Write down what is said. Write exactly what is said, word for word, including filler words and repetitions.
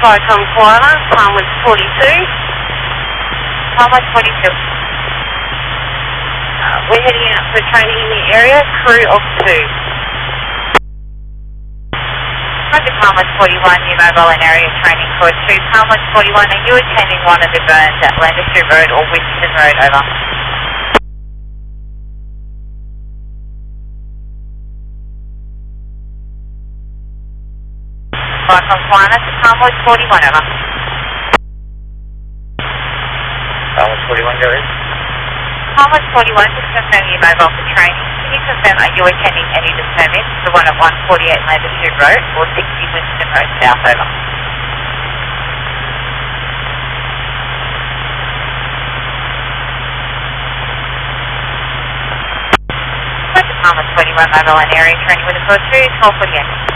Vicom Koala, Palmer's forty-two. Palmer's forty-two. Uh, we're heading out for training in the area, crew of two. Roger, Palmer's forty-one, new mobile and area training crew of two. Palmer's forty-one, are you attending one of the burns at Landishu Road or Winston Road, over? Vicom Koala to Palmer's forty-one, over. Palmer's forty-one, go ahead. Palmer's forty-one, just confirm your mobile for training. Can you confirm, are you attending any of the permits, the one at one forty-eight Landishu Road or sixty Winston Road South, over? Roger, Palmer's forty-one, mobile and area training with a course two, hold for the end.